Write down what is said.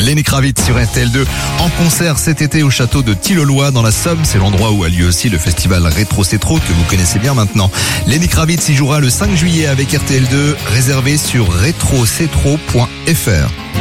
Lenny Kravitz sur RTL2 en concert cet été au château de Tilloloy dans la Somme. C'est l'endroit où a lieu aussi le festival Rétro C'est Trop que vous connaissez bien maintenant. Lenny Kravitz y jouera le 5 juillet avec RTL2, réservé sur retrocetro.fr.